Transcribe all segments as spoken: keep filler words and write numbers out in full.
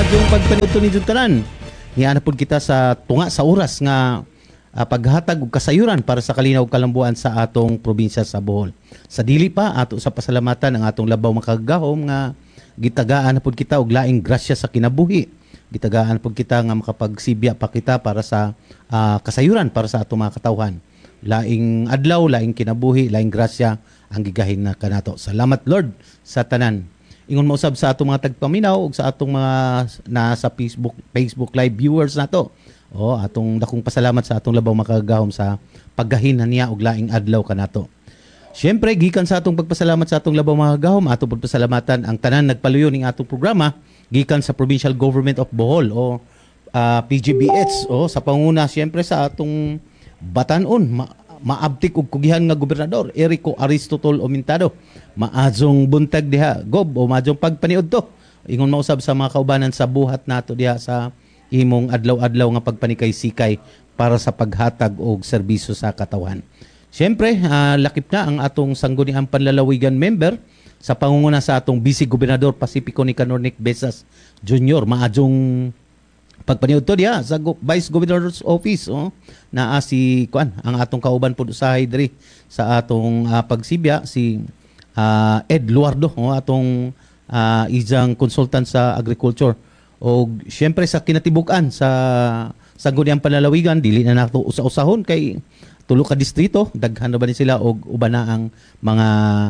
maadong pagpanuto ni tanan. Niana pud kita sa tunga sa oras nga uh, paghatag og kasayuran para sa kalinaw ug kalambuan sa atong probinsya sa Bohol. Sa dili pa ato sa pasalamatan ang atong labaw makagahom nga gitagaan na pud kita og laing grasya sa kinabuhi. Gitagaan pud kita nga makapagsibya pa kita para sa uh, kasayuran para sa atong mga katawhan. Laing adlaw, laing kinabuhi, laing grasya ang gigahin na kanato. Salamat Lord sa tanan. Ingon mausab sa atong mga tagpaminaw ug sa atong mga nasa Facebook Facebook live viewers nato. O atong dakong pasalamat sa atong labaw makagahom sa paggahin niya og laing adlaw kanato. Siyempre gikan sa atong pagpasalamat sa atong labaw makagahom, atong pagpasalamatan ang tanan nagpaluyo ning atong programa gikan sa Provincial Government of Bohol o uh, P G B H o sa panguna siyempre sa atong batan-on ma- maabtik og kugihan nga gobernador Erico Aristotol Omintado. Maadzong buntag diha gob o maadzong pagpaniud to. Ingon mausab sa mga kaubanan sa buhat nato diha sa imong adlaw-adlaw nga pagpanikay-sikay para sa paghatag og serbisyo sa katawhan. Siyempre, uh, lakip na ang atong sangguniang panlalawigan member sa pangunguna sa atong Vice Gobernador Pacifico Nicanor Nick Besas Junior Maadzong pagpaniud to diha sa Vice Governor's Office oh, na uh, si kuan ang atong kauban pud usahay diri sa atong uh, pagsibya si uh, Ed Luardo oh, atong uh, isang consultant sa agriculture o syempre sa kinatibuk-an sa sangguniang panlalawigan dili na nato usa-usahon kay tulo ka distrito daghan na ba ni sila og uban na ang mga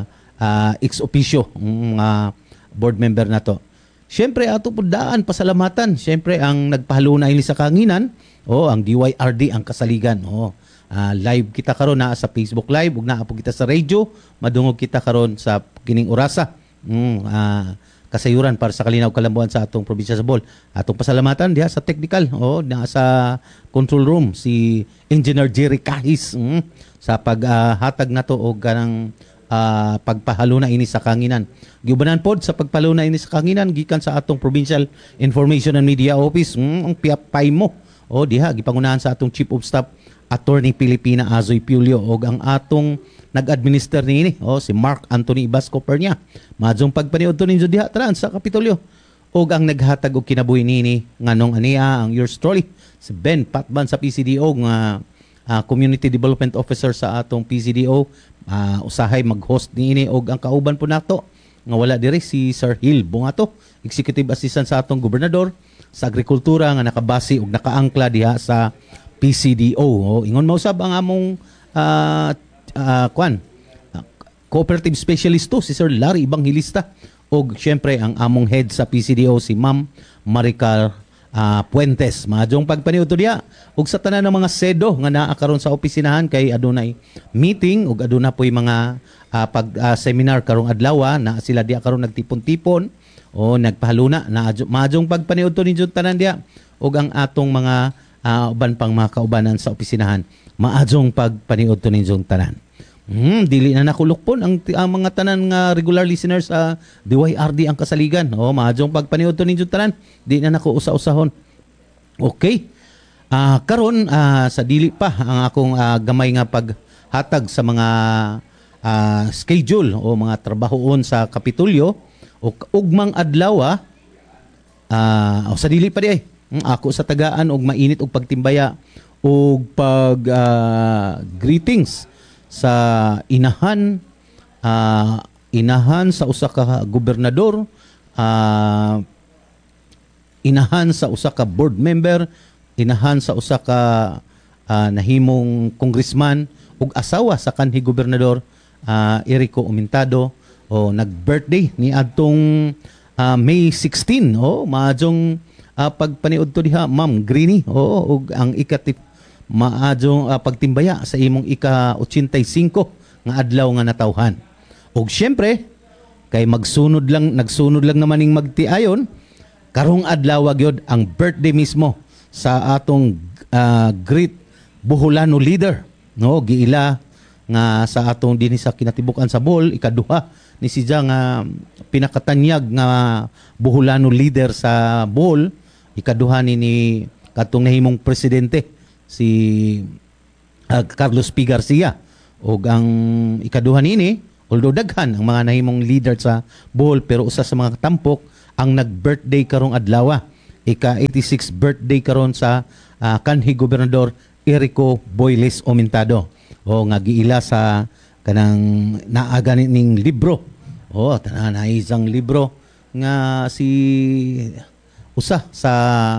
uh, ex officio mga uh, board member nato. Siyempre ato po daan pasalamatan. Siyempre ang nagpahaluna ini sa kanginan, oh ang D Y R D ang kasaligan. Oh, uh, live kita karon na sa Facebook Live ug naa po kita sa radio, madungog kita karon sa kining orasa. Mm, uh, kasayuran para sa kalinaw kalambuan sa atong probinsya sa Bohol. Atong pasalamatan diha sa technical, oh na sa control room si Engineer Jerry Kahis mm, sa paghatag uh, nato og kanang Uh, pagpahaluna ini sa kanginan. Giubanan pod sa pagpaluna ini sa kanginan gikan sa atong Provincial Information and Media Office mm, ang piyapay mo. O diha gipangunahan sa atong Chief of Staff Attorney Pilipina Azoy Pulio og ang atong nag-administer niini o si Mark Anthony Ibasco Pernia. Madzong pagpaniud to ninyo diha tanan sa Kapitolyo. Og ang naghatag og kinabuhi nini nganong aniya ang yours truly si Ben Patban sa P C D O nga uh, Community Development Officer sa atong P C D O. Uh, usahay mag-host niini og ang kauban po nato nga wala diri si Sir Hill Bungato, Executive Assistant sa atong Gobernador sa Agrikultura nga nakabase og nakaangkla diha sa P C D O. O, ingon mausab ang among uh, uh, kwan uh, cooperative specialist to si Sir Larry Evangelista og syempre ang among head sa P C D O si Ma'am Maricar Uh, Puentes. Mahadong pagpaniud to diha ug sa tanan ng mga sedo nga naa karon sa opisinahan kay adunay meeting ug aduna poy mga uh, pag uh, seminar karong adlaw na sila diha karon nagtipon-tipon o nagpahaluna na mahadong pagpaniud to ninyo tanan diha ug ang atong mga uh, uban pang mga kaubanan sa opisinahan maadjong pagpaniud to ninyo tanan. Hmm, dili na nakulukpon ang, ang mga tanan nga regular listeners sa uh, D Y R D ang kasaligan. O, mahadjong pagpaniud to ninyo tanan. Di na nako usa-usahon. Okay. Uh, karon uh, sa dili pa ang akong uh, gamay nga paghatag sa mga uh, schedule o mga trabahoon sa Kapitolyo o ugmang adlaw uh, o sa dili pa di ay. Hmm, ako sa tagaan og mainit og pagtimbaya og pag uh, greetings sa inahan uh, inahan sa usa ka gobernador, uh, inahan sa usa ka board member, inahan sa usa ka uh, nahimong congressman ug asawa sa kanhi gobernador uh, Erico Omintado o nag-birthday ni adtong uh, May sixteen. Oh, maadjong uh, pagpaniud to diha Ma'am Greenie o ug ang ikatip maadjong uh, pagtimbaya sa imong ika-eighty-five nga adlaw nga natawhan. Og syempre kay magsunod lang nagsunod lang naman ning magtiayon karong adlaw gyud ang birthday mismo sa atong uh, great Boholano leader no giila nga sa atong dinhi sa kinatibukan sa Bohol ikaduha ni siya nga pinakatanyag nga Boholano leader sa Bohol ikaduha ni ni katong nahimong presidente si uh, Carlos P. Garcia o ang ikaduha nini although daghan ang mga nahimong leader sa Bohol pero usa sa mga tampok ang nag-birthday karong adlaw ika eighty-six birthday karon sa uh, kanhi gobernador Erico Boyles Omentado. O nga giila sa kanang naaga ning libro. O tanan na isang libro nga si usa sa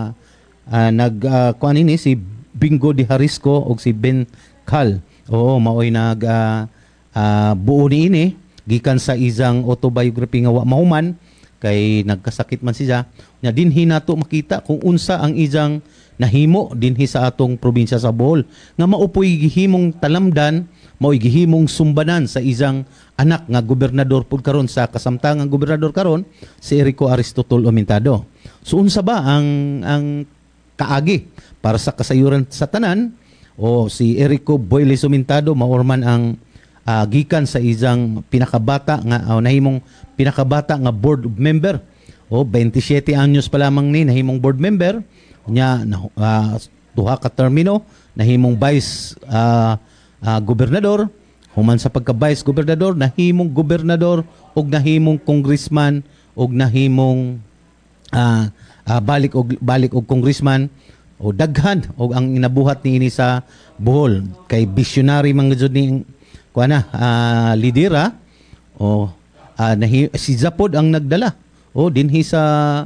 uh, nag uh, kuan ini si Bingo de Harisco o si Ben Cal. Oo, maoy nag uh, uh, buo niini gikan sa isang autobiography nga wa mahuman kay nagkasakit man siya. Nya dinhi nato makita kung unsa ang isang nahimo dinhi sa atong probinsya sa Bohol nga maupoy gihimong talamdan, maoy gihimong sumbanan sa isang anak nga gobernador pud karon sa kasamtangang gobernador karon si Erico Aristotol Omentado. So unsa ba ang ang kaagi para sa kasayuran sa tanan? O si Erico Boyles Omentado maorman ang uh, gikan sa isang pinakabata nga uh, nahimong pinakabata nga board member. O twenty-seven anyos pa lamang ni nahimong board member nya uh, duha ka termino nahimong vice uh, uh, gobernador, human sa pagka vice gobernador nahimong gobernador og nahimong congressman og nahimong uh, uh, balik og balik og congressman o daghan og ang inabuhat niini sa Bohol kay visionary man gud ni kuana uh, lidera o uh, nahi, si Zapod ang nagdala o dinhi sa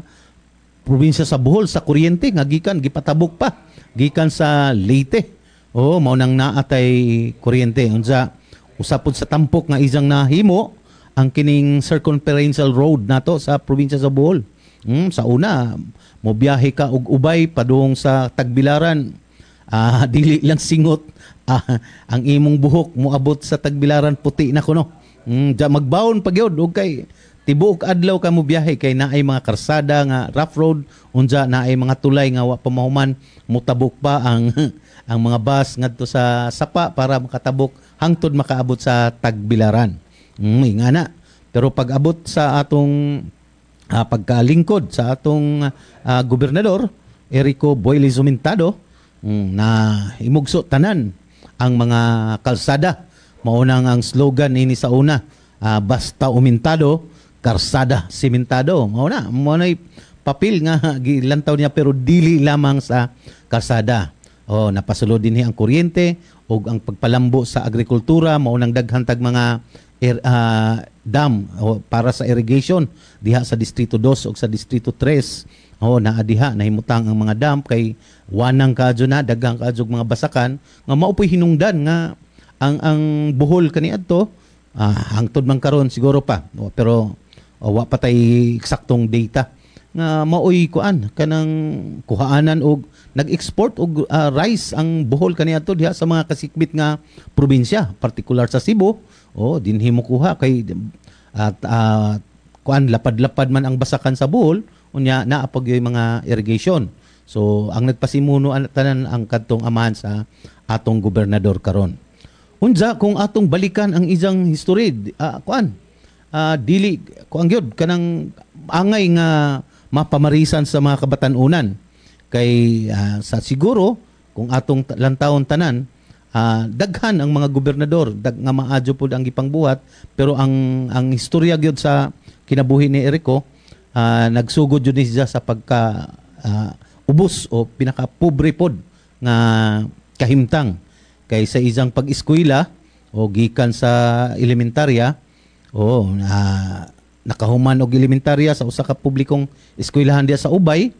probinsya sa Bohol sa kuryente nga gikan gipatabok pa gikan sa Leyte. Oh, mao nang naatay kuryente unsa usapod sa tampok nga isang nahimo ang kining circumferential road nato sa probinsya sa Bohol. Hmm, sa una mo biyahe ka og ubay padung sa Tagbilaran. Ah, dili lang singot ah, ang imong buhok moabot sa Tagbilaran puti na kuno. Hmm, ja magbawon pa gyud og kay tibuok adlaw ka mo biyahe kay naay mga karsada nga rough road unja naay mga tulay nga wa pa mahuman mutabok pa ang ang mga bus ngadto sa sapa para makatabok hangtod makaabot sa Tagbilaran. Mm, ingana. Pero pag abot sa atong uh, pagkalingkod sa atong uh, gobernador Erico Boyles Omentado mm, na imugso tanan ang mga kalsada. Maunang ang slogan ini sa una, uh, basta Omentado karsada simentado. Mao na, mao na papel nga gilantaw niya pero dili lamang sa karsada. Oh, napasulod dinhi ang kuryente ug ang pagpalambo sa agrikultura, mao nang daghan tag mga er, uh, dam oh, para sa irrigation diha sa Distrito two ug sa Distrito three. Oh, naa diha nahimutang ang mga dam kay wanang kadyo na daghang kadyo mga basakan nga mao poy hinungdan nga ang ang Bohol kaniadto ah, hangtod man karon siguro pa. Oh, pero o wa patay eksaktong data nga maoy kuan kanang kuhaanan og nag-export og uh, rice ang Bohol kaniadto diha sa mga kasikbit nga probinsya, partikular sa Cebu. Oh, dinhi mo kuha kay at uh, kuan lapad-lapad man ang basakan sa Bohol unya naa pag mga irrigation. So ang nagpasimuno tanan ang kadtong amahan sa atong gobernador karon. Unja kung atong balikan ang isang history uh, kuan Uh, dili ko ang gyud kanang angay nga mapamarisan sa mga kabatan-unan kay uh, sa siguro kung atong lantawon tanan uh, daghan ang mga gobernador dag nga maadyo pud ang gipangbuhat pero ang ang istorya gyud sa kinabuhi ni Erico uh, nagsugod jud ni siya sa pagka uh, ubos o pinaka pobre pod nga kahimtang kay sa isang pag-eskwela o gikan sa elementarya. Oh, uh, nakahuman og elementarya sa usa ka publikong eskwelahan diya sa Ubay.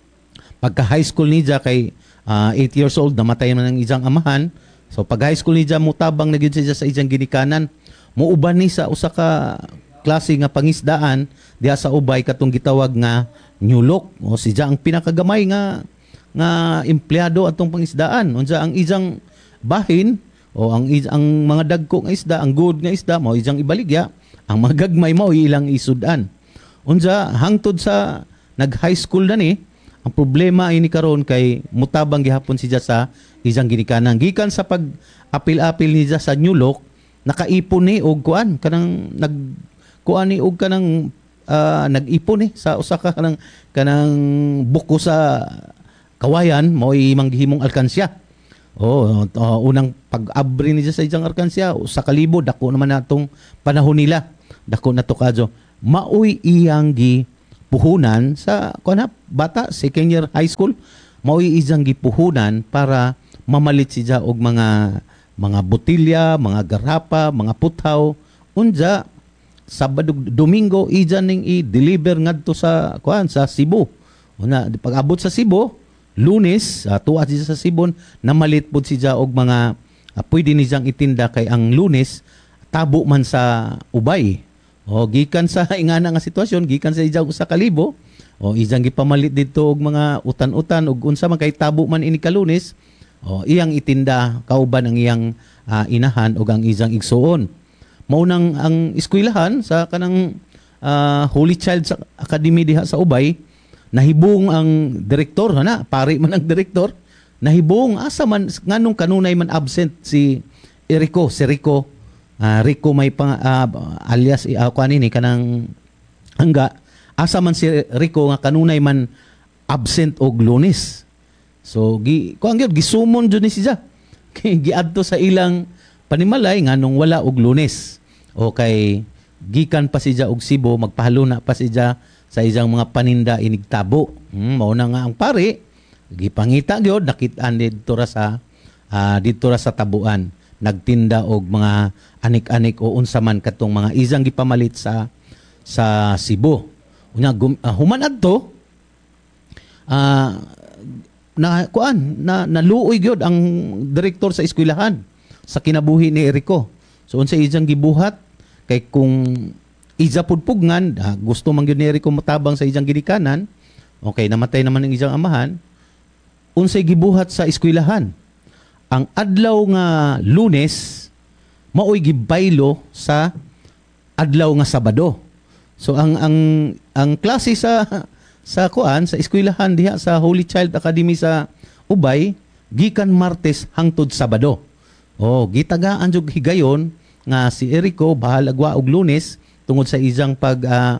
Pagka high school niya kay uh, eight years old namatay man ang iyang amahan. So pag high school niya mutabang na gyud siya sa iyang ginikanan. Muuban ni sa usa ka klase nga pangisdaan diya sa Ubay katong gitawag nga Nyulok. O siya ang pinakagamay nga nga empleyado atong pangisdaan. Unsa ang iyang bahin o ang ang mga dagko nga isda, ang good nga isda mao iyang ibaligya. Ang mga gagmay mao ilang isudan. Unsa hangtod sa nag-high school na ni, ang problema ini karon kay mutabang gihapon siya sa iyang ginikanan. Gikan sa pag-apil-apil niya sa Nyulok, nakaipon ni og kuan kanang nag kuan ni og kanang uh, nag-ipon ni sa usa ka kanang kanang buko sa kawayan mao imong gihimong alkansya. Oh, uh, unang pag-abri niya sa iyang alkansya sa kalibo dako naman natong panahon nila. Dako na to kadyo. Maoy iyang gi puhunan sa kuan bata second year high school, mao'y ijang gipuhunan para mamalit siya og mga mga botilya, mga garapa, mga puthaw unja Sabado Domingo ija ning i-deliver ngadto sa kuan sa Cebu. Una pag-abot sa Cebu, Lunes, uh, tuwa siya sa Cebu, namalit pud siya og mga uh, pwede ni siyang itinda kay ang Lunes tabo man sa ubay. O gikan sa ingana nga sitwasyon, gikan sa ijang usa ka libo, o ijang gipamalit dito og mga utan-utan og unsa man kay tabo man ini ka Lunes, o iyang itinda kauban ang iyang uh, inahan og ang ijang igsuon. Maunang ang eskwelahan sa kanang uh, Holy Child Academy diha sa Ubay, nahibong ang direktor na, pare man ang direktor, nahibong asa man nganong kanunay man absent si Erico, si Rico, uh, Rico may pang, uh, alias uh, kanini kanang hangga, asa man si Rico nga kanunay man absent og Lunes. So gi kuan gyud gisumon jud ni siya. Giadto sa ilang panimalay nganong wala og Lunes. Okay, gikan pa siya og Cebu, magpahaluna pa siya sa isang mga paninda inigtabo. Hmm, mao na nga ang pare, gipangita gyud nakit-an didto ra sa uh, didto ra sa tabuan, nagtinda og mga anik-anik o unsa man katong mga isang gipamalit sa sa Cebu. Unya uh, human adto uh, na kuan na naluoy gyud ang direktor sa eskwelahan sa kinabuhi ni Erico. So unsa ijang gibuhat kay kung ija pud pugngan, ah, gusto man gyud ni Erico matabang sa ijang gidikanan, okay namatay naman ang ijang amahan, unsay gibuhat sa eskwelahan. Ang adlaw nga Lunes maoy gibaylo sa adlaw nga Sabado. So ang ang ang klase sa sa kuan sa eskwelahan diha sa Holy Child Academy sa Ubay gikan Martes hangtod Sabado. Oh, gitagaan jud higayon nga si Erico bahalagwa og Lunes tungod sa ijang pag uh,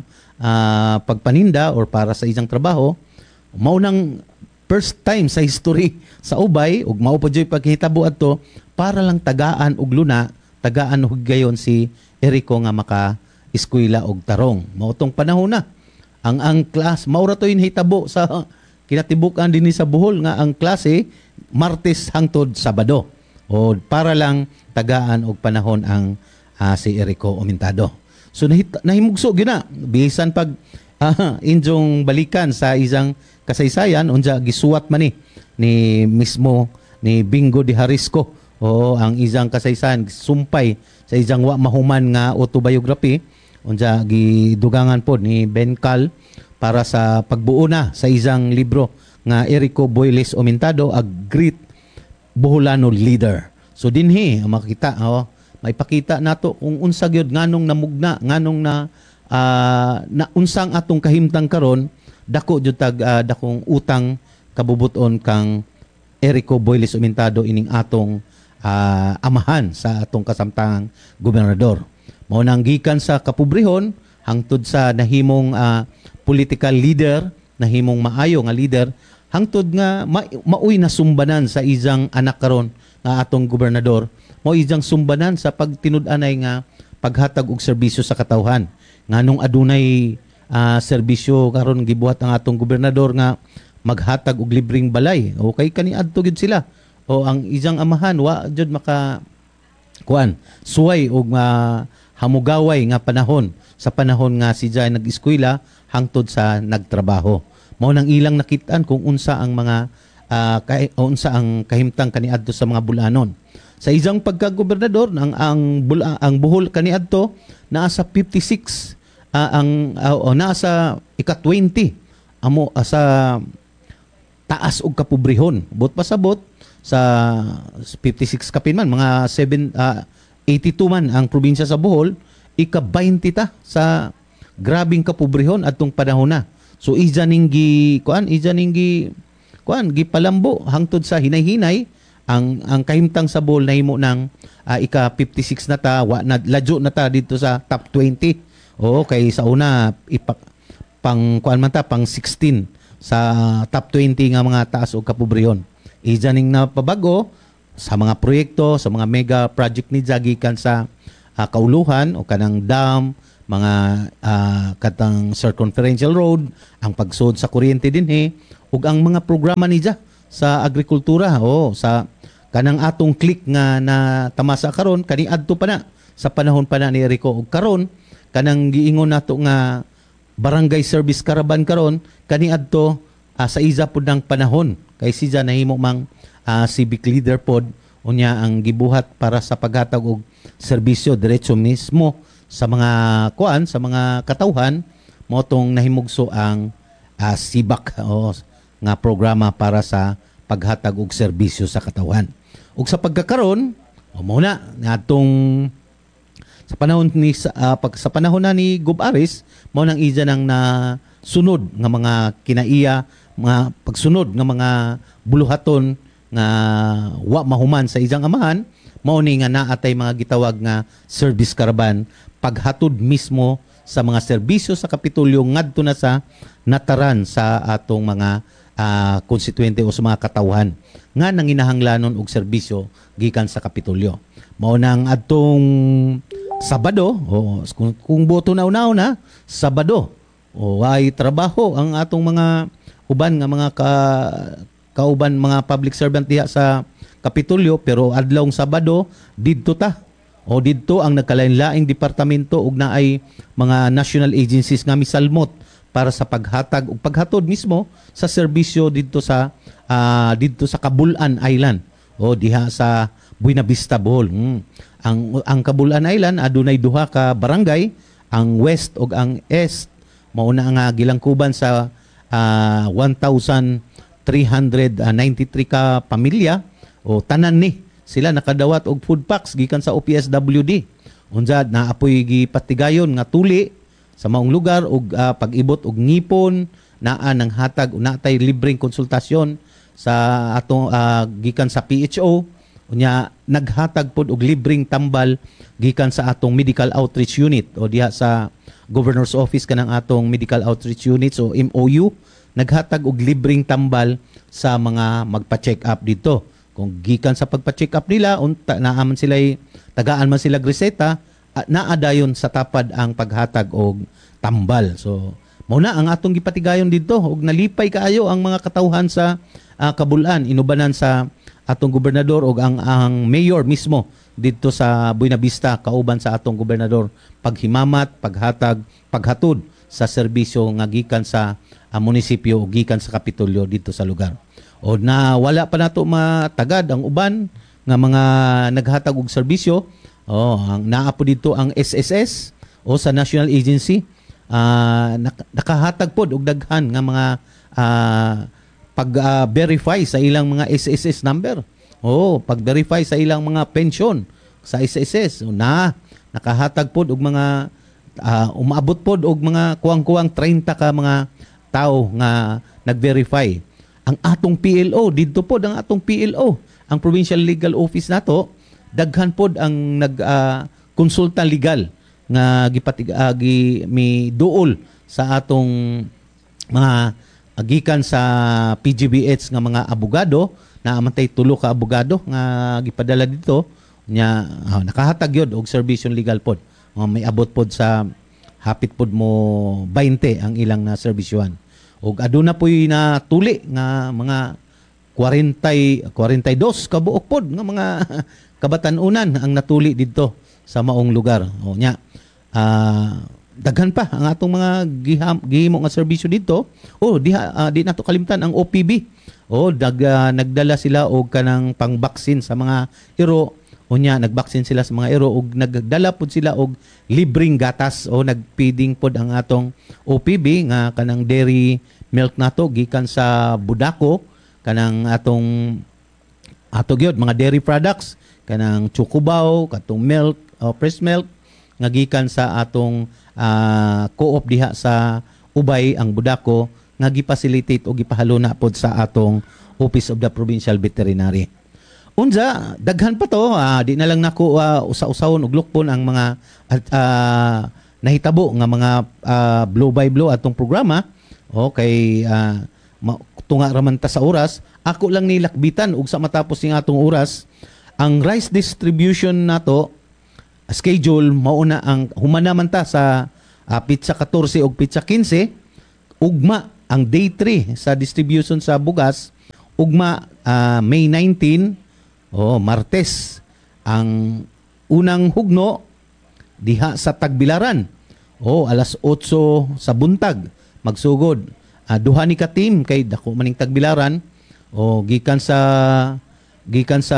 uh, pagpaninda or para sa ijang trabaho. Mao nang first time sa history sa Ubay ug mao pa jud paghitabo adto para lang tagaan og luna, tagaan og higayon si Erico nga maka eskwela og tarong. Mao tong panahon na ang ang class mao ra to hitabo sa kinatibukan dinhi sa Bohol nga ang klase Martes hangtod Sabado. O para lang tagaan og panahon ang uh, si Erico Omintado. So nahit, nahimugso gyud na bisan pag uh, injong balikan sa isang kasaysayan unja gisuwat man ni ni mismo ni Bingo de Harisco o ang isang kasaysayan sumpay sa isang wa mahuman nga autobiography unja gidugangan pod ni Ben Cal para sa pagbuo na sa isang libro nga Erico Boyles Omintado, A Great Boholano Leader. So dinhi makita oh, maipakita nato kung unsa gyud nganong namugna, nganong na uh, na unsang atong kahimtang karon dako jud tag uh, dakong utang kabubuton kang Erico Boyles Omintado ining atong uh, amahan sa atong kasamtangang gobernador. Mao nang gikan sa kapobrehon hangtod sa nahimong uh, political leader, nahimong maayo nga leader hangtod nga ma maoy nasumbanan sa isang anak karon nga atong gobernador, mao ijang sumbanan sa pagtinud-anay nga paghatag og serbisyo sa katawhan. Nganong adunay uh, serbisyo karon gibuhat ang atong gobernador nga maghatag og libreng balay. Okay kaniadto gid sila. O ang ijang amahan wa jud maka kuan suway og uh, hamugaway nga panahon sa panahon nga si Jay nag-eskwela hangtod sa nagtrabaho. Mao nang ilang nakit-an kung unsa ang mga uh, kay, unsa ang kahimtang kaniadto sa mga bulanon. Sa isang pagkagobernador ang ang, bula, ang Bohol kaniadto naa sa fifty-six uh, ang uh, o nasa ika twenty amo uh, sa taas og kapobrehon. Bot pasabot sa fifty-six kapin man mga seven uh, eighty-two man ang probinsya sa Bohol, ika twenty ta sa grabing kapobrehon adtong panahon na. So ija ning gi kuan ija ning gi kuan gipalambo hangtod sa hinay-hinay ang ang kahimtang sa Bohol nahimo ng uh, ika fifty-six na ta wa na ladyo na ta dito sa top twenty. Oo kay sa una ipak pang kuan man ta pang sixteen sa top twenty nga mga taas og kapobrehon. Ija ning napabago sa mga proyekto, sa mga mega project ni gikan sa uh, kauluhan o kanang dam, mga ah, katang circumferential road, ang pagsud sa kuryente dinhi ug ang mga programa niya sa agrikultura o sa kanang atong click nga na tamasa karon kani adto pa na sa panahon pa na ni Rico ug karon kanang giingon nato nga barangay service caravan karon kani adto ah, sa isa pud ng panahon kay siya nahimo mang ah, civic leader pod unya ang gibuhat para sa paghatag og serbisyo diretso mismo sa mga kuan sa mga katawhan mo tong nahimugso ang ah, SIBAC o nga programa para sa paghatag og serbisyo sa katawhan. Ug sa pagkakaron o muna natong sa panahon ni sa, ah, pag, sa panahon na ni Gob Aris mao nang iya nang na sunod nga mga kinaiya mga pagsunod nga mga buluhaton nga wa mahuman sa iyang amahan mao ni nga naatay mga gitawag nga service caravan paghatod mismo sa mga serbisyo sa Kapitolyo ngadto na sa nataran sa atong mga uh, konstituente o sa mga katawhan nga nanginahanglanon og serbisyo gikan sa Kapitolyo. Mao nang adtong Sabado o kung, kung boto na unaw na Sabado o ay trabaho ang atong mga uban nga mga ka, kauban mga public servant diha sa Kapitolyo pero adlawng Sabado didto ta o didto ang nagkalain-laing departamento ug naay mga national agencies nga misalmot para sa paghatag ug paghatod mismo sa serbisyo didto sa uh, didto sa Cabulan Island o diha sa Buena Vista, Bohol. Hmm. Ang ang Cabulan Island adunay duha ka barangay, ang west ug ang east mao na nga gilangkuban sa uh, one thousand three hundred ninety-three ka pamilya o tanan ni sila nakadawat og food packs gikan sa O P S W D. Unsa naapoy gipatigayon nga tuli sa maong lugar og uh, pag-ibot og ngipon naa nang hatag natay libreng konsultasyon sa atong uh, gikan sa P H O unya naghatag pod og libreng tambal gikan sa atong medical outreach unit o diha sa Governor's Office kanang atong medical outreach unit so M O U naghatag og libreng tambal sa mga magpa-check up dito. Kung gikan sa pagpa-check up nila unta naaman sila tagaan man sila reseta naa dayon sa tapad ang paghatag og tambal. So mao na ang atong gipatigayon didto og nalipay kaayo ang mga katawhan sa uh, Cabulan inubanan sa atong gobernador ug ang ang mayor mismo didto sa Buena Vista kauban sa atong gobernador paghimamat paghatag paghatod sa serbisyo nga gikan sa uh, munisipyo ug gikan sa Kapitolyo didto sa lugar. O na wala pa nato matagad ang uban nga mga naghatag og serbisyo. Oh, ang naa po dito ang S S S o sa National Agency uh, nak- nakahatag pod og daghan nga mga uh, pag-verify uh, sa ilang mga S S S number. Oh, pag-verify sa ilang mga pension sa S S S. O na nakahatag pod og mga uh, umaabot pod og mga kuwang-kuwang thirty ka mga tao nga nag-verify. Ang atong P L O didto pod ang atong P L O, ang Provincial Legal Office nato daghan pod ang nag uh, konsulta legal nga gipatig uh, gi mi duol sa atong mga gikan sa P G B H nga mga abogado na amantay tulo ka abogado nga gipadala dito nya uh, nakahatag yod og serbisyon legal pod. Uh, may abot pod sa hapit pod mo twenty ang ilang na serbisyohan. Og aduna po'y na tuli nga mga forty, forty-two kabuok pod nga mga kabatan-unan ang natuli dito sa maong lugar. O nya, uh, daghan pa ang atong mga giham, gihimo nga serbisyo dito. O di, uh, di nato kalimtan ang O P B. O dag, uh, nagdala sila og kanang pang-baksin sa mga iro. O nya, nagbaksin sila sa mga iro og nagdala pod sila og libreng gatas o nagpiding pod ang atong O P B nga kanang dairy milk nato gikan sa Budako kanang atong ato gyud mga dairy products kanang Chocobaw katong milk o fresh milk nga gikan sa atong uh, co-op diha sa Ubay ang Budako nga gi-facilitate o gipahalo na pod sa atong Office of the Provincial Veterinary. Unsa daghan pa to uh, di na lang nako uh, usa-usawon og lukpon ang mga uh, nahitabo nga mga uh, blow by blow atong programa. Okay, uh, tunga raman ta sa oras. Ako lang nilakbitan ug sa matapos ning atong oras, ang rice distribution nato schedule mao na ang humana man ta sa uh, pitsa fourteen ug pitsa fifteen, ugma ang day three sa distribution sa bugas, ugma uh, May nineteen, oh, Martes, ang unang hugno diha sa Tagbilaran. Oh, alas eight sa buntag magsugod. Uh, duha ni ka team kay dako maning Tagbilaran. Oh, gikan sa gikan sa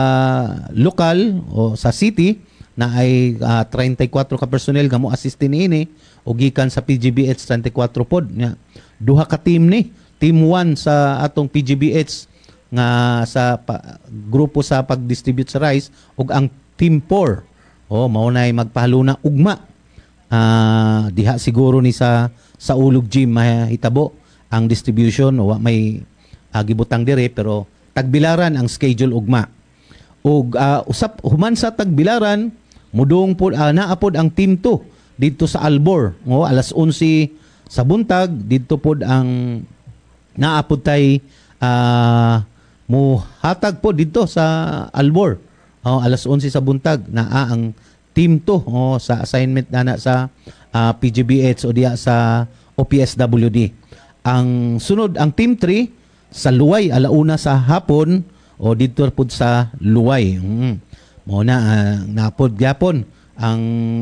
lokal o sa city na ay uh, thirty-four ka personnel nga mo assist niini o gikan sa P G B H thirty-four pod nya. Duha ka team ni. Team one sa atong P G B H nga sa pa, grupo sa pag-distribute sa rice ug ang team four. Oh, mao nay magpahaluna ugma. Uh, diha siguro ni sa sa ulog gym mahitabo ang distribution o may uh, gibutang dire pero Tagbilaran ang schedule ugma. Ug uh, usap human sa Tagbilaran mudong pod uh, naapod ang team two didto sa Albor. O alas eleven sa buntag didto pod ang naapod tay uh, muhatag po didto sa Albor. O alas eleven sa buntag naa ang team two o sa assignment na sa uh, P G B H o diya sa O P S W D. Ang sunod ang team three sa Luway alauna sa hapon o dito pod sa Luway. Hmm. Mo na uh, napod gyapon ang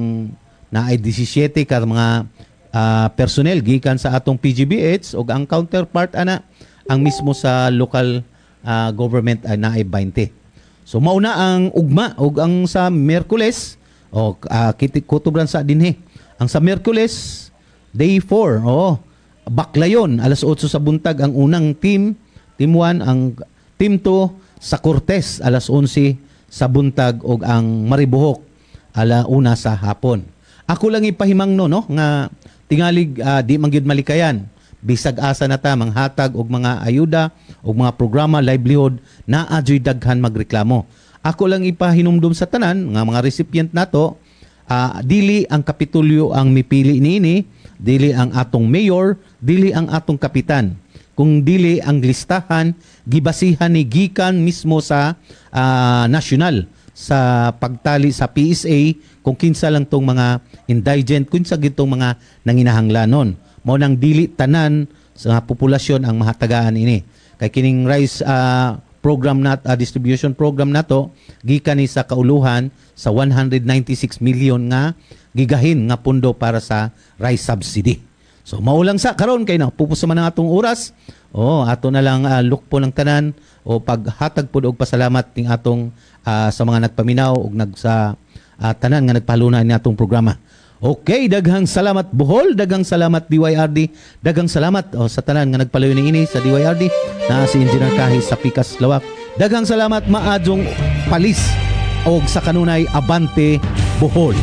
naay seventeen ka mga uh, personnel gikan sa atong P G B H ug ang counterpart ana ang mismo sa local uh, government uh, naay twenty. So mauna ang ugma ug ang sa Miyerkules o uh, kutubran sa dinhi. Ang sa Miyerkules day four, oh, Baklayon alas eight sa buntag ang unang team, team one, ang team two sa Cortes alas eleven sa buntag ug ang Maribohok ala una sa hapon. Ako lang ipahimangno no nga tingalig uh, di man gyud malikayan bisag asa na ta manghatag og mga ayuda og mga programa livelihood na adyoy daghan magreklamo. Ako lang ipahinumdum sa tanan nga mga recipient nato, uh, dili ang kapitulyo ang mipili niini, dili ang atong mayor, dili ang atong kapitan. Kung dili ang listahan gibasihan ni gikan mismo sa uh, national sa pagtali sa P S A kung kinsa lang tong mga indigent, kinsa gitong mga nanginahanglanon. Mao nang dili tanan sa populasyon ang mahatagaan ini. Kay kining rice uh, program nat uh, distribution program nato gikan ni sa kauluhan sa one hundred ninety-six million nga gigahin nga pundo para sa rice subsidy. So maulang sa karon kay na pupus man ang atong oras. Oh, ato na lang uh, look po ng tanan o paghatag pud og pasalamat ning atong uh, sa mga nagpaminaw ug nag sa uh, tanan nga nagpahaluna ni atong programa. Okay, daghang salamat Bohol, daghang salamat D Y R D, daghang salamat oh, sa tanan nga nagpalayo ni ini sa D Y R D na si Engineer Kahi sa Pikas Lawak. Daghang salamat maadjong palis og sa kanunay Abante Bohol.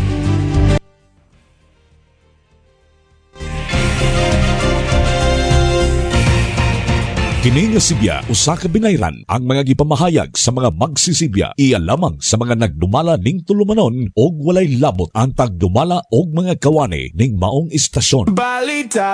Kini nga Sibya usa ka binayran ang mga gipamahayag sa mga magsisibya iya lamang sa mga nagdumala ning tulumanon og walay labot ang tagdumala og mga kawani ning maong istasyon. Balita